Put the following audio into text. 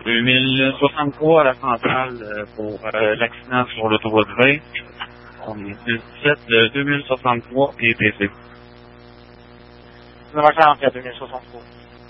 2063 à la centrale pour l'accident sur l'autoroute 20. On est 17 2063 et TC. 944 2063.